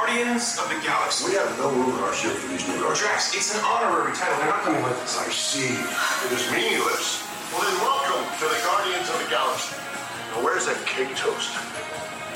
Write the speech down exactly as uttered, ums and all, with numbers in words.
Guardians of the Galaxy. We have no room in our ship for these new guards. Drax, it's an honorary title. They're not coming with us. I see. It is meaningless. Well, then welcome to the Guardians of the Galaxy. Now, where's that cake toast?